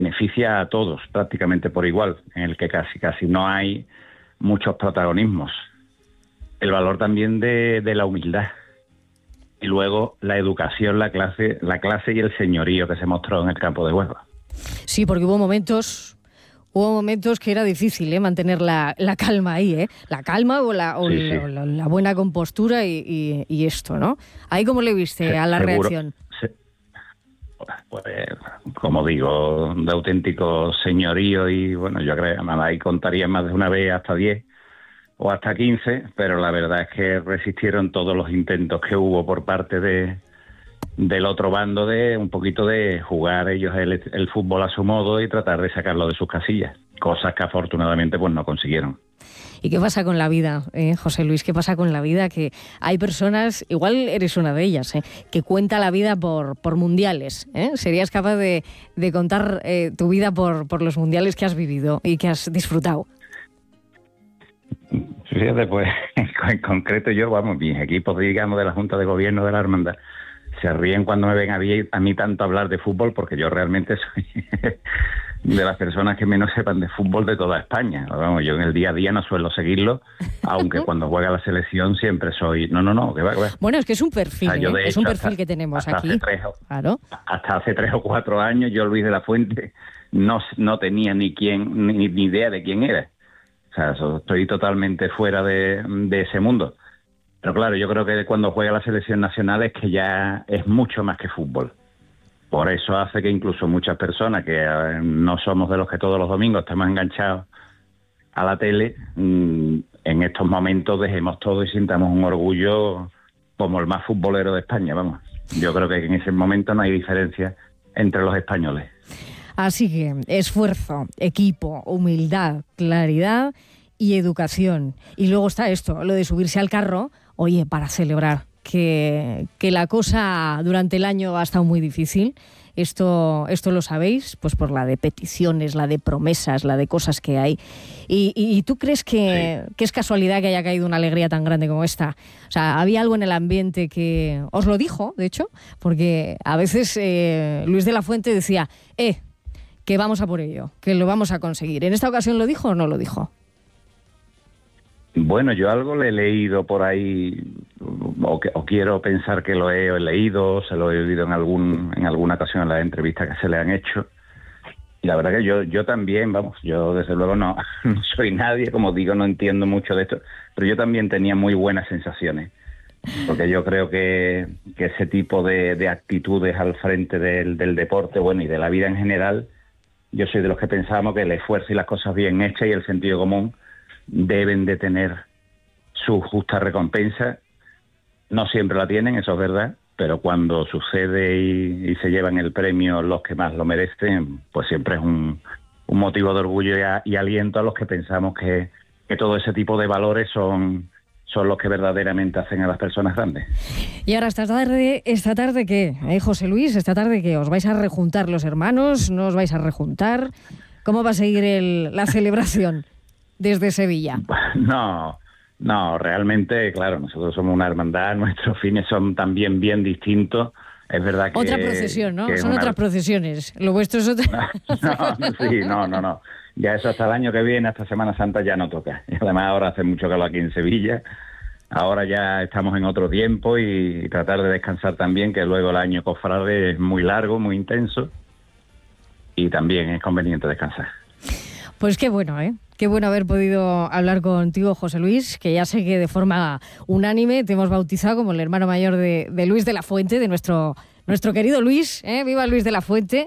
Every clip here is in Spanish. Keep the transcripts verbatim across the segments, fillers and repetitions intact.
beneficia a todos prácticamente por igual, en el que casi casi no hay muchos protagonismos. El valor también de, de la humildad. Y luego la educación, la clase, la clase y el señorío que se mostró en el campo de Huelva. Sí, porque hubo momentos, hubo momentos que era difícil, ¿eh? mantener la, la calma ahí, ¿eh? La calma o la, o Sí, la, sí. o la, la buena compostura y, y, y esto, ¿no? ¿Ahí cómo le viste Se, a la seguro, reacción? Se, pues, como digo, de auténtico señorío y, bueno, yo creo que ahí contaría más de una vez hasta diez o hasta quince, pero la verdad es que resistieron todos los intentos que hubo por parte de del otro bando de un poquito de jugar ellos el, el fútbol a su modo y tratar de sacarlo de sus casillas, cosas que afortunadamente pues no consiguieron. ¿Y qué pasa con la vida, eh, José Luis? ¿Qué pasa con la vida? Que hay personas, igual eres una de ellas, eh, que cuenta la vida por, por mundiales. ¿eh? ¿Serías capaz de, de contar eh, tu vida por, por los mundiales que has vivido y que has disfrutado? Fíjate, pues en concreto yo, vamos, mis equipos, digamos, de la Junta de Gobierno de la Hermandad, se ríen cuando me ven a mí, a mí tanto hablar de fútbol, porque yo realmente soy de las personas que menos sepan de fútbol de toda España. Vamos, yo en el día a día no suelo seguirlo, aunque cuando juega la selección siempre soy... No, no, no, que va, que va. Bueno, es que es un perfil, O sea, yo, ¿eh? de es un hecho, perfil hasta, que tenemos hasta aquí. Hace tres, claro. Hasta hace tres o cuatro años yo, Luis de la Fuente, no, no tenía ni quién ni, ni idea de quién era. O sea, estoy totalmente fuera de, de ese mundo. Pero claro, yo creo que cuando juega la selección nacional es que ya es mucho más que fútbol. Por eso hace que incluso muchas personas que eh, no somos de los que todos los domingos estamos enganchados a la tele, mmm, en estos momentos dejemos todo y sintamos un orgullo como el más futbolero de España, vamos. Yo creo que en ese momento no hay diferencia entre los españoles. Así que esfuerzo, equipo, humildad, claridad y educación. Y luego está esto, lo de subirse al carro, oye, para celebrar que, que la cosa durante el año ha estado muy difícil. Esto, esto lo sabéis, pues por la de peticiones, la de promesas, la de cosas que hay. ¿Y, y, y tú crees que, sí. que es casualidad que haya caído una alegría tan grande como esta? O sea, ¿había algo en el ambiente que os lo dijo, de hecho? Porque a veces eh, Luis de la Fuente decía, eh, que vamos a por ello, que lo vamos a conseguir. ¿En esta ocasión lo dijo o no lo dijo? Bueno, yo algo le he leído por ahí, o, que, o quiero pensar que lo he leído, se lo he oído en algún en alguna ocasión en las entrevistas que se le han hecho. Y la verdad que yo yo también, vamos, yo desde luego no, no soy nadie, como digo, no entiendo mucho de esto, pero yo también tenía muy buenas sensaciones. Porque yo creo que, que ese tipo de, de actitudes al frente del, del deporte, bueno, y de la vida en general, yo soy de los que pensamos que el esfuerzo y las cosas bien hechas y el sentido común deben de tener su justa recompensa. No siempre la tienen, eso es verdad, pero cuando sucede y, y se llevan el premio los que más lo merecen, pues siempre es un, un motivo de orgullo y, a, y aliento a los que pensamos que, que todo ese tipo de valores son, son los que verdaderamente hacen a las personas grandes. Y ahora, esta tarde, ¿esta tarde qué? ¿Eh, José Luis? ¿Esta tarde qué? ¿Os vais a rejuntar los hermanos? ¿No os vais a rejuntar? ¿Cómo va a seguir el, la celebración desde Sevilla? No, no, realmente, claro, nosotros somos una hermandad, nuestros fines son también bien distintos. Es verdad que... Otra procesión, ¿no? Son una... otras procesiones. Lo vuestro es otra... No, no, sí, no, no, no. Ya eso hasta el año que viene, hasta Semana Santa ya no toca. Y además ahora hace mucho calor aquí en Sevilla. Ahora ya estamos en otro tiempo y tratar de descansar también, que luego el año cofrade es muy largo, muy intenso. Y también es conveniente descansar. Pues qué bueno, ¿eh? Qué bueno haber podido hablar contigo, José Luis, que ya sé que de forma unánime te hemos bautizado como el hermano mayor de, de Luis de la Fuente, de nuestro, nuestro querido Luis, ¿eh? Viva Luis de la Fuente.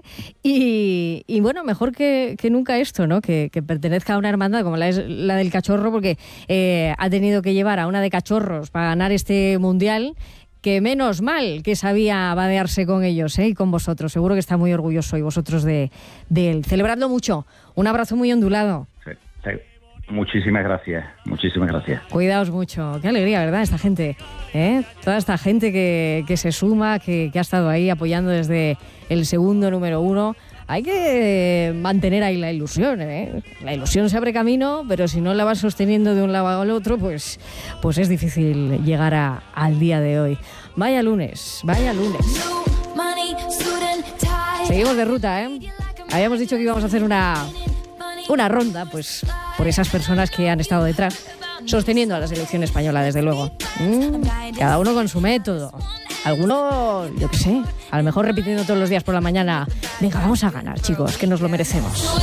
Y, y bueno, mejor que, que nunca esto, ¿no? Que, que pertenezca a una hermandad como la, es, la del Cachorro, porque eh, ha tenido que llevar a una de cachorros para ganar este mundial, que menos mal que sabía vadearse con ellos, ¿eh? Y con vosotros. Seguro que está muy orgulloso y vosotros de, de él. Celebradlo mucho. Un abrazo muy ondulado. Sí, sí. Muchísimas gracias, muchísimas gracias. Cuidaos mucho. Qué alegría, ¿verdad? Esta gente, ¿eh? Toda esta gente que, que se suma, que, que ha estado ahí apoyando desde el segundo número uno. Hay que mantener ahí la ilusión, ¿eh? La ilusión se abre camino, pero si no la vas sosteniendo de un lado al otro, pues, pues es difícil llegar a, al día de hoy. Vaya lunes, vaya lunes. Seguimos de ruta, ¿eh? habíamos dicho que íbamos a hacer una, una ronda, pues, por esas personas que han estado detrás, sosteniendo a la selección española, desde luego. Mm, cada uno con su método. Alguno, yo qué sé, a lo mejor repitiendo todos los días por la mañana, venga, vamos a ganar, chicos, que nos lo merecemos.